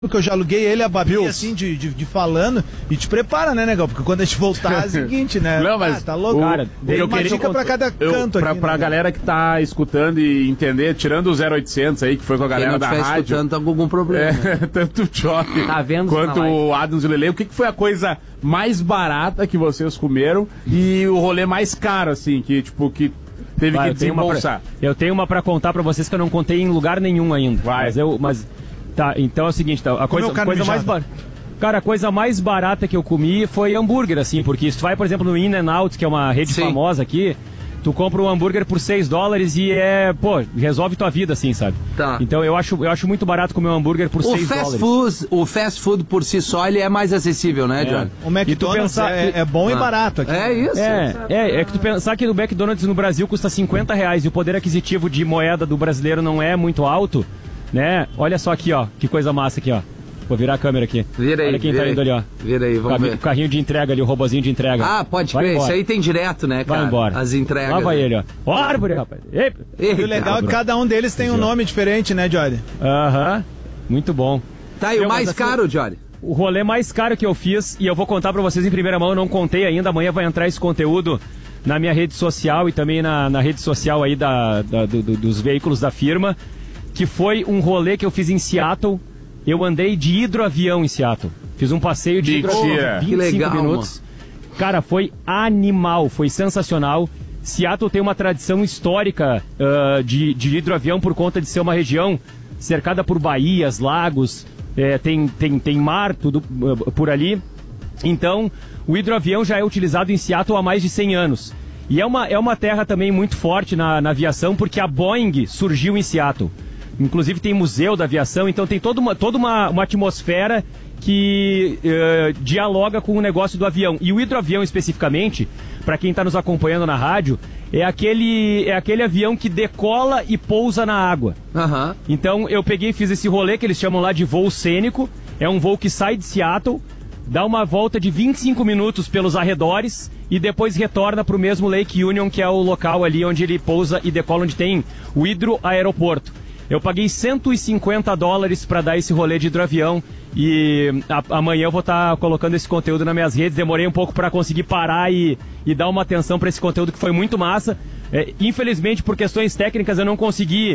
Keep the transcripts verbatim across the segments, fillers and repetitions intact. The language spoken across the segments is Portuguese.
Porque eu já aluguei ele, a Babi, assim, de, de, de falando, e te prepara, né, negão? Porque quando a gente voltar é o seguinte, né? Não, mas ah, tá louco. O, cara, tem eu uma queria, dica pra cada eu, canto pra, aqui. Pra né, galera que tá escutando e entender, tirando o zero oitocentos aí, que foi com a galera da rádio. Escutando, tá com algum problema. É, né? tanto o Johnny tá vendo quanto o Adams e o Lele. O que, que foi a coisa mais barata que vocês comeram e o rolê mais caro, assim, que, tipo, que... Teve Vai, que desembolsar. Eu, eu tenho uma pra contar pra vocês que eu não contei em lugar nenhum ainda. Vai. Mas eu. Mas, tá, então é o seguinte, tá, a coisa, coisa mais barata. Cara, a coisa mais barata que eu comi foi hambúrguer, assim, porque se tu vai, por exemplo, no In-N-Out, que é uma rede Sim. famosa aqui, tu compra um hambúrguer por seis dólares e é, pô, resolve tua vida, assim, sabe? Tá. Então eu acho, eu acho muito barato comer um hambúrguer por seis dólares. Food, o fast food por si só, ele é mais acessível, né, John? É. O McDonald's pensar, é, é bom ah. e barato aqui. É isso. É, é, é que tu pensar que o McDonald's no Brasil custa cinquenta reais e o poder aquisitivo de moeda do brasileiro não é muito alto, né? Olha só aqui, ó, que coisa massa aqui, ó. Vou virar a câmera aqui. Vira aí, olha quem vira tá aí. indo ali, ó. Vira aí, vamos o ver. O carrinho de entrega ali, o robozinho de entrega. Ah, pode crer. Isso aí tem direto, né, cara? Vai embora. As entregas. Lá vai ele, ó. Ó, árvore, rapaz. Ei, e o legal é que cada um deles tem um nome diferente, né, Jory? Aham. Uh-huh. Muito bom. Tá, e o mais caro, Jory? O rolê mais caro que eu fiz, e eu vou contar pra vocês em primeira mão, eu não contei ainda, amanhã vai entrar esse conteúdo na minha rede social e também na, na rede social aí da, da, do, do, dos veículos da firma, que foi um rolê que eu fiz em Seattle. Eu andei de hidroavião em Seattle. Fiz um passeio de hidroavião, vinte e cinco que legal, minutos. Mano. Cara, foi animal, foi sensacional. Seattle tem uma tradição histórica uh, de, de hidroavião por conta de ser uma região cercada por baías, lagos, é, tem, tem, tem mar, tudo uh, por ali. Então, o hidroavião já é utilizado em Seattle há mais de cem anos. E é uma, é uma terra também muito forte na, na aviação, porque a Boeing surgiu em Seattle. Inclusive tem museu da aviação, então tem toda uma, toda uma, uma atmosfera que uh, dialoga com o negócio do avião. E o hidroavião especificamente, para quem está nos acompanhando na rádio, é aquele, é aquele avião que decola e pousa na água. Uhum. Então eu peguei e fiz esse rolê que eles chamam lá de voo cênico. É um voo que sai de Seattle, dá uma volta de vinte e cinco minutos pelos arredores e depois retorna para o mesmo Lake Union, que é o local ali onde ele pousa e decola, onde tem o hidroaeroporto. Eu paguei cento e cinquenta dólares para dar esse rolê de hidroavião e a, amanhã eu vou estar tá colocando esse conteúdo nas minhas redes. Demorei um pouco para conseguir parar e, e dar uma atenção para esse conteúdo que foi muito massa. É, infelizmente, por questões técnicas, eu não consegui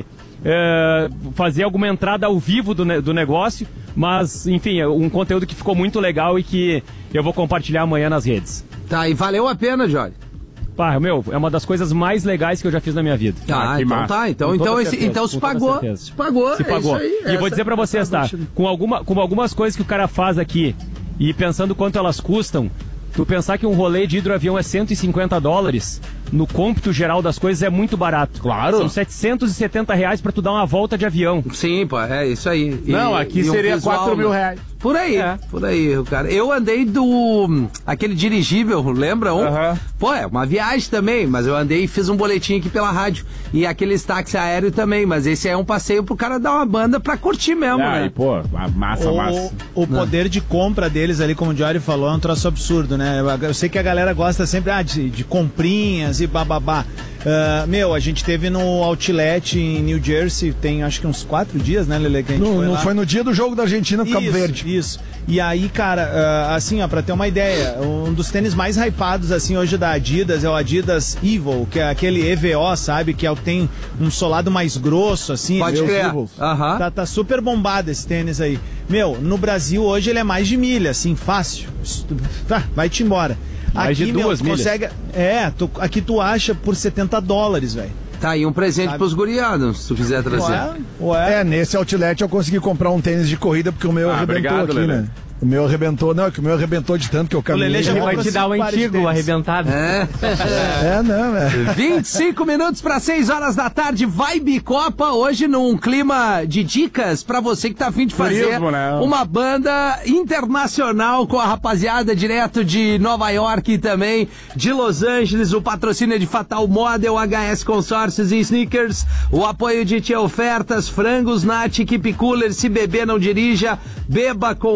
é, fazer alguma entrada ao vivo do, do negócio, mas, enfim, é um conteúdo que ficou muito legal e que eu vou compartilhar amanhã nas redes. Tá, e valeu a pena, Jorge? Pá, meu, é uma das coisas mais legais que eu já fiz na minha vida. Ah, ah então massa. Tá, então, então, esse, certeza, então se pagou, se pagou, se pagou. É isso aí, e vou dizer pra vocês, tá, com, alguma, com algumas coisas que o cara faz aqui, e pensando quanto elas custam, tu pensar que um rolê de hidroavião é cento e cinquenta dólares, no cômputo geral das coisas é muito barato. Claro. São setecentos e setenta reais pra tu dar uma volta de avião. Sim, pô, é isso aí. E, não, aqui seria um quatro mil reais. Por aí, é. por aí, cara. Eu andei do... aquele dirigível, lembra? Um? Uhum. Pô, é uma viagem também, mas eu andei e fiz um boletim aqui pela rádio. E aqueles táxi aéreo também, mas esse é um passeio pro cara dar uma banda pra curtir mesmo, ah, né? E, pô, massa, o, massa. O poder de compra deles ali, como o Jory falou, é um troço absurdo, né? Eu sei que a galera gosta sempre ah, de, de comprinhas e bababá. Uh, meu, a gente teve no Outlet em New Jersey, tem acho que uns quatro dias, né, Lele? Que a gente no, foi, no, lá. foi no dia do jogo da Argentina com Cabo Verde. Isso. E aí, cara, uh, assim, ó, pra ter uma ideia, um dos tênis mais hypados, assim, hoje da Adidas é o Adidas Evo, que é aquele E V O, sabe? Que é, tem um solado mais grosso, assim. Pode crer. Uhum. Tá, tá super bombado esse tênis aí. Meu, no Brasil hoje ele é mais de milha, assim, fácil. Tá, vai-te embora. Mais aqui, de duas meu, tu milhas. Consegue, é, tu, aqui tu acha por setenta dólares, velho. Tá aí um presente Sabe? Pros guriados, se tu quiser trazer. Ué, ué. É, nesse Outlet eu consegui comprar um tênis de corrida porque o meu ah, arrebentou obrigado, aqui, Lelê. né? O meu arrebentou, não, é que o meu arrebentou de tanto que eu caminhei. O Lelê já Ele vai te dar o antigo arrebentado. É. É, não, é. vinte e cinco minutos para seis horas da tarde, Vibe Copa, hoje num clima de dicas pra você que tá a fim de fazer Turismo, né? uma banda internacional com a rapaziada direto de Nova York e também de Los Angeles, o patrocínio é de Fatal Model, H S Consórcios e Sneakers, o apoio de Tia Ofertas, Frangos, Nath, Keep Cooler, se beber não dirija, beba com moderação.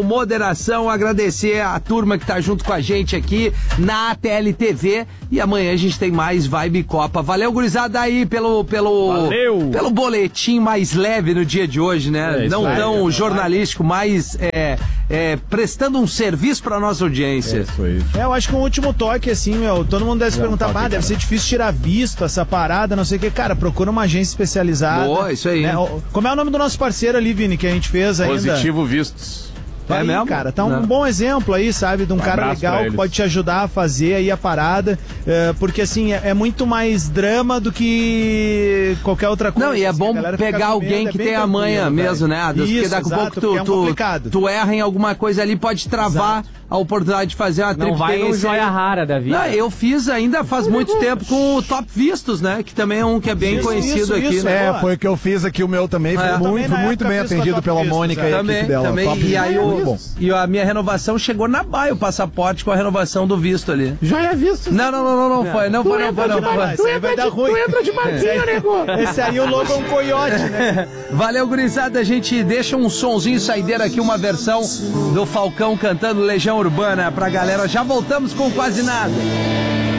coração, agradecer a turma que tá junto com a gente aqui na A T L T V. E amanhã a gente tem mais Vibe Copa. Valeu, gurizada, aí pelo, pelo, Valeu. pelo boletim mais leve no dia de hoje, né? É, Não vai, tão é, jornalístico, mas é, é, prestando um serviço pra nossa audiência. É isso aí. É, eu acho que um último toque, assim, meu, todo mundo deve se É um perguntar, toque, ah, deve cara. ser difícil tirar visto essa parada, não sei o que. Cara, procura uma agência especializada. Boa, isso aí. Né? O- Como é o nome do nosso parceiro ali, Vini, que a gente fez ainda? Positivo vistos. Tá É aí, mesmo? cara, tá um Não. bom exemplo aí, sabe, de um, Um cara abraço legal pra que eles. pode te ajudar a fazer aí a parada, é, porque assim, é, é muito mais drama do que qualquer outra coisa. Não, e é assim, bom a galera fica pegar com alguém medo, é que bem tem a manha tranquilo, mesmo, velho. né, Adas? Porque Isso, daqui a exato, pouco porque tu, é um tu, complicado. tu erra em alguma coisa ali, pode travar a oportunidade de fazer uma Não trip. vai Tem no esse joia aí. rara da vida. Não, eu fiz ainda faz muito tempo com o Top Vistos, né? Que também é um que é bem Isso, conhecido isso, aqui, isso, né? É, Boa. foi o que eu fiz aqui, o meu também. Foi É. muito, Também, na muito época, bem fiz com a atendido Top pela Vistos, Mônica é. e a Também, equipe dela. também. Top E aí muito o, bom. e a minha renovação chegou na baia, o passaporte com a renovação do visto ali. Joia vistos. Não, não, não, não, não foi, não foi, não foi, não Vai, foi. isso aí vai dar ruim. de barquinho, nego. Esse aí o logo é um coiote, né? Valeu, gurizada. A gente deixa um sonzinho saideiro aqui, uma versão do Falcão cantando Legião Urbana pra galera. Já voltamos com Quase Nada.